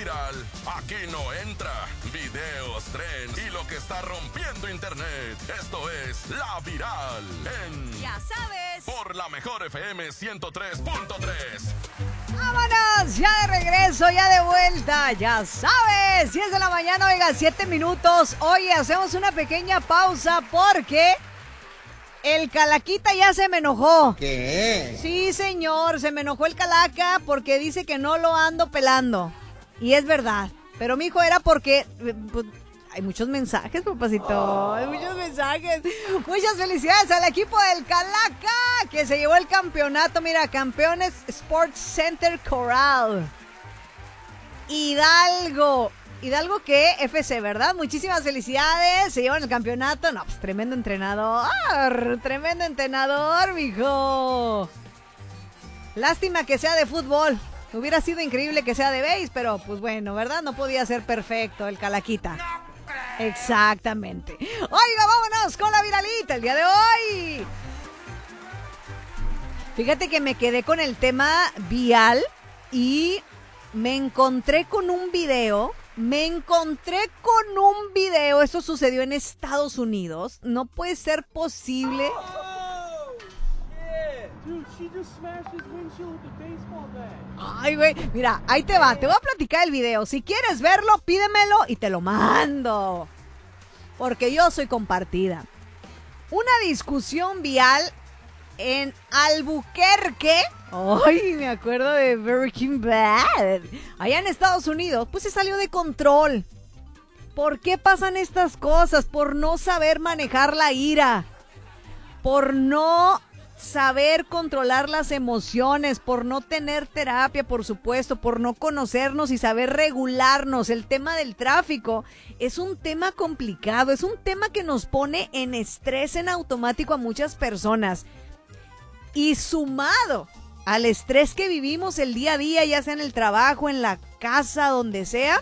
viral, aquí no entra. Videos, trends y lo que está rompiendo internet. Esto es La Viral en... Ya sabes. Por la mejor FM 103.3. ¡Vámonos! Ya de regreso, ya de vuelta. Ya sabes, 10 de la mañana, oiga, 7 minutos. Oye, hacemos una pequeña pausa porque... el Calaquita ya se me enojó. ¿Qué? Sí, señor, se me enojó el Calaca porque dice que no lo ando pelando. Y es verdad. Pero, mijo, era porque... pues, hay muchos mensajes, papacito. Hay muchos mensajes. Muchas felicidades al equipo del Calaca que se llevó el campeonato. Mira, Campeones Sports Center Corral. Hidalgo que FC, ¿verdad? Muchísimas felicidades, se llevan el campeonato. No, pues tremendo entrenador, mijo. Lástima que sea de fútbol. Hubiera sido increíble que sea de béis, pero pues bueno, ¿verdad? No podía ser perfecto el Calaquita. Exactamente. Oiga, vámonos con la viralita el día de hoy. Fíjate que me quedé con el tema vial y me encontré con un video. Esto sucedió en Estados Unidos. No puede ser posible. Ay, güey, mira, ahí te va. Te voy a platicar el video. Si quieres verlo, pídemelo y te lo mando. Porque yo soy compartida. Una discusión vial en Albuquerque. Ay, me acuerdo de Breaking Bad. Allá en Estados Unidos, pues se salió de control. ¿Por qué pasan estas cosas? Por no saber manejar la ira. Por no saber controlar las emociones. Por no tener terapia, por supuesto. Por no conocernos y saber regularnos. El tema del tráfico es un tema complicado. Es un tema que nos pone en estrés en automático a muchas personas. Y sumado al estrés que vivimos el día a día, ya sea en el trabajo, en la casa, donde sea,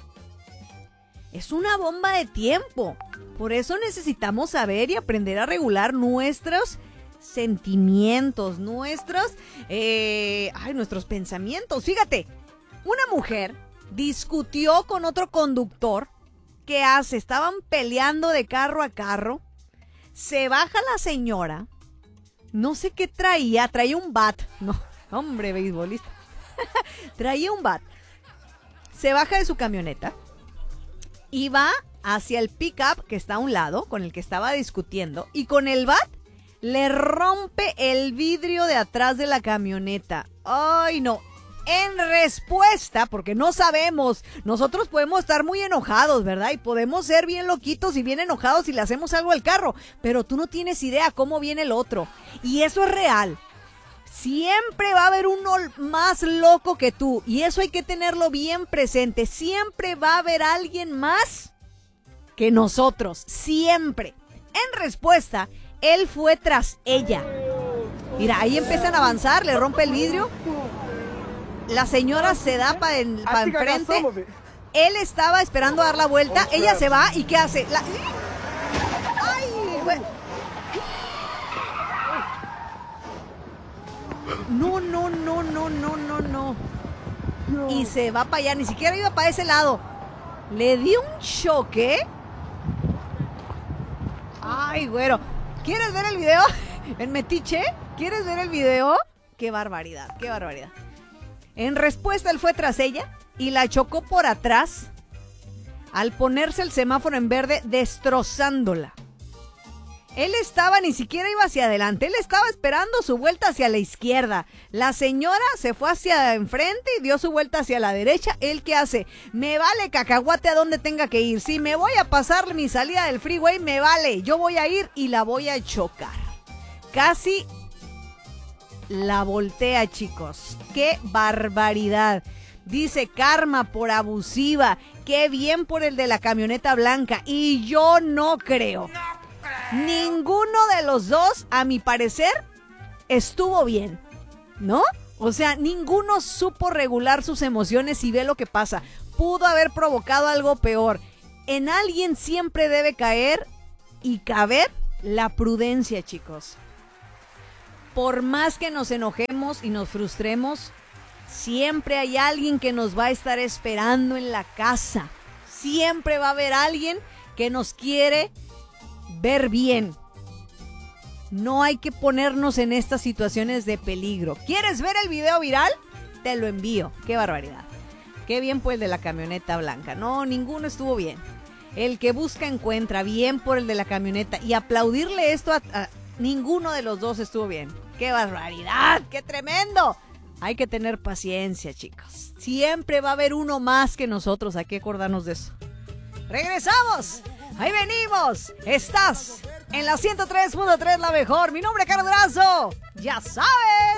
es una bomba de tiempo. Por eso necesitamos saber y aprender a regular nuestros sentimientos, nuestros pensamientos. Fíjate, una mujer discutió con otro conductor. ¿Qué hace? Estaban peleando de carro a carro. Se baja la señora. No sé qué traía un bat. No, hombre, beisbolista. Traía un bat. Se baja de su camioneta y va hacia el pickup que está a un lado, con el que estaba discutiendo, y con el bat le rompe el vidrio de atrás de la camioneta. Ay, no. En respuesta, porque no sabemos, nosotros podemos estar muy enojados, ¿verdad? Y podemos ser bien loquitos y bien enojados si le hacemos algo al carro, pero tú no tienes idea cómo viene el otro. Y eso es real. Siempre va a haber uno más loco que tú, y eso hay que tenerlo bien presente. Siempre va a haber alguien más que nosotros, siempre. En respuesta, él fue tras ella. Mira, ahí empiezan a avanzar, le rompe el vidrio. La señora se da para enfrente. Él estaba esperando a dar la vuelta. Ella se va y ¿qué hace? ¡Ay, güey! No. Y se va para allá. Ni siquiera iba para ese lado. Le dio un choque. Ay, güero. ¿Quieres ver el video? En Metiche. ¿Quieres ver el video? Qué barbaridad, qué barbaridad. En respuesta, él fue tras ella y la chocó por atrás al ponerse el semáforo en verde, destrozándola. Él ni siquiera iba hacia adelante, él estaba esperando su vuelta hacia la izquierda. La señora se fue hacia enfrente y dio su vuelta hacia la derecha. ¿Él qué hace? Me vale cacahuate a donde tenga que ir. Si me voy a pasar mi salida del freeway, me vale. Yo voy a ir y la voy a chocar. Casi la voltea, chicos. ¡Qué barbaridad! Dice karma por abusiva. ¡Qué bien por el de la camioneta blanca! Y yo no creo. Ninguno de los dos, a mi parecer, estuvo bien, ¿no? O sea, ninguno supo regular sus emociones y ve lo que pasa. Pudo haber provocado algo peor. En alguien siempre debe caer y caber la prudencia, chicos. Por más que nos enojemos y nos frustremos, Siempre hay alguien que nos va a estar esperando en la casa. Siempre va a haber alguien que nos quiere ver bien. No hay que ponernos en estas situaciones de peligro. ¿Quieres ver el video viral? Te lo envío. ¡Qué barbaridad! Qué bien pues el de la camioneta blanca. No, ninguno estuvo bien. El que busca encuentra. Bien por el de la camioneta. Y aplaudirle esto a ninguno de los dos estuvo bien. ¡Qué barbaridad! ¡Qué tremendo! Hay que tener paciencia, chicos. Siempre va a haber uno más que nosotros. Hay que acordarnos de eso. ¡Regresamos! ¡Ahí venimos! Estás en la 103.3, la mejor. Mi nombre es Carlos Durazo. ¡Ya sabes!